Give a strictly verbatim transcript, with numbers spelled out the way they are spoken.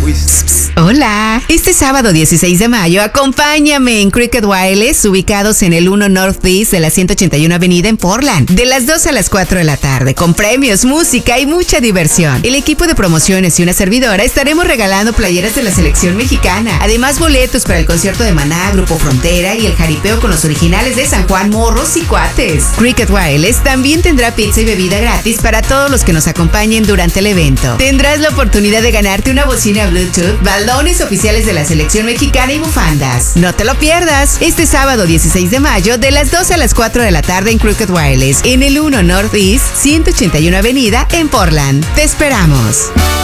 Psst, psst. Hola, este sábado dieciséis de mayo acompáñame en Cricket Wireless, ubicados en el uno Northeast de la ciento ochenta y uno Avenida en Portland, de las dos a las cuatro de la tarde, con premios, música y mucha diversión. El equipo de promociones y una servidora estaremos regalando playeras de la selección mexicana, además boletos para el concierto de Maná, Grupo Frontera y el jaripeo con los originales de San Juan, Morros y Cuates. Cricket Wireless también tendrá pizza y bebida gratis para todos los que nos acompañen durante el evento. Tendrás la oportunidad de ganarte una bocina Bluetooth, balones oficiales de la selección mexicana y bufandas. No te lo pierdas, este sábado dieciséis de mayo de las dos a las cuatro de la tarde en Cricket Wireless, en el uno Northeast ciento ochenta y uno Avenida en Portland. Te esperamos.